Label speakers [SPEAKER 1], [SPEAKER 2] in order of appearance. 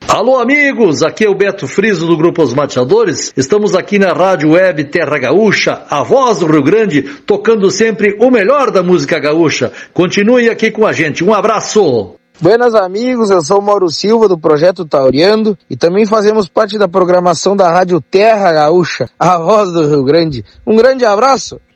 [SPEAKER 1] Alô amigos, aqui é o Beto Friso do Grupo Os Mateadores. Estamos aqui na Rádio Web Terra Gaúcha, a voz do Rio Grande, tocando sempre o melhor da música gaúcha. Continue aqui com a gente, um abraço!
[SPEAKER 2] Buenas amigos, eu sou o Mauro Silva do Projeto Tauriando e também fazemos parte da programação da Rádio Terra Gaúcha, a voz do Rio Grande. Um grande abraço!